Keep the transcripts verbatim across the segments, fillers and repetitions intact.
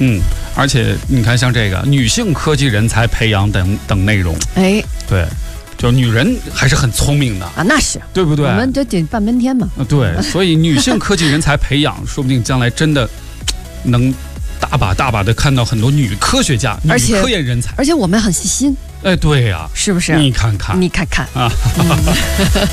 嗯，而且你看，像这个女性科技人才培养等等内容， 哎， 对，就女人还是很聪明的啊，那是对不对？ 我们这得半边天嘛。 对，所以女性科技人才培养，说不定将来真的能大把大把的看到很多女科学家、女科研人才。 而且我们很细心。 哎，对呀、啊， 是不是？ 你看看， 你看看啊。嗯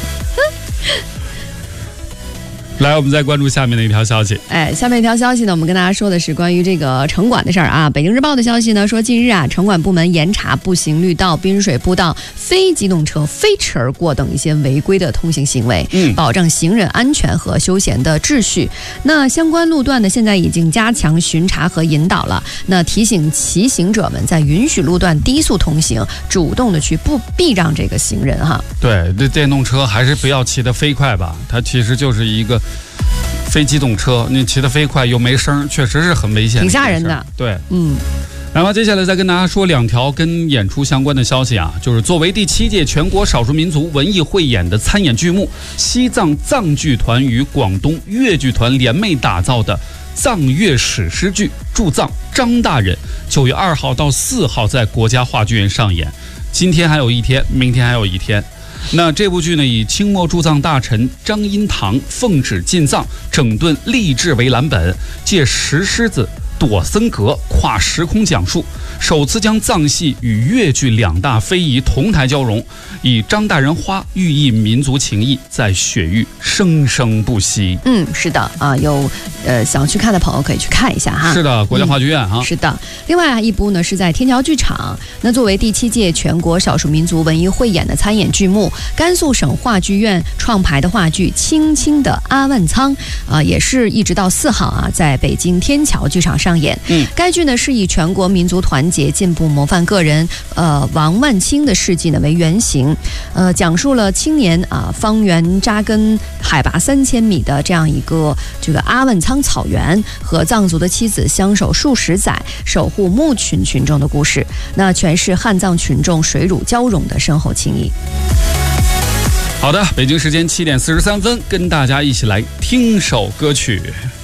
来，我们再关注下面的一条消息。 哎，下面一条消息呢，我们跟大家说的是关于这个城管的事儿啊。北京日报的消息呢说，近日啊，城管部门严查步行绿道、滨水步道、非机动车飞驰而过等一些违规的通行行为， 嗯， 保障行人安全和休闲的秩序。那相关路段呢，现在已经加强巡查和引导了。那提醒骑行者们在允许路段低速通行，主动的去不避让这个行人哈。 对，这电动车还是不要骑得飞快吧，它其实就是一个非机动车，你骑得飞快又没声，确实是很危险， 挺吓人的。 对， 嗯。 然后接下来再跟大家说两条跟演出相关的消息啊，就是作为第七届全国少数民族文艺汇演的参演剧目，西藏藏剧团与广东粤剧团联袂打造的藏粤史诗剧《驻藏张大人》，九月二号到四号在国家话剧院上演。今天还有一天，明天还有一天。那这部剧呢，以清末驻藏大臣张荫堂奉旨进藏，整顿吏治为蓝本，借石狮子、躲僧格跨时空讲述，首次将藏戏与粤剧两大非遗同台交融，以张大人花寓意民族情谊，在雪域生生不息。 嗯，是的啊，有呃想去看的朋友可以去看一下哈。 是的，国家话剧院哈、 嗯。是的，另外一部呢是在天桥剧场。那作为第七届全国少数民族文艺汇演的参演剧目，甘肃省话剧院创排的话剧《青青的阿万仓》啊，也是一直到四号啊，在北京天桥剧场上演。 嗯， 该剧呢是以全国民族团结进步模范个人呃王万清的事迹呢为原型，呃，讲述了青年啊方圆扎根海拔三千米的这样一个这个阿万仓草原，和藏族的妻子相守数十载，守护牧群群众的故事。那全是汉藏群众水乳交融的深厚情谊。 好的，北京时间七点四十三分，跟大家一起来听首歌曲。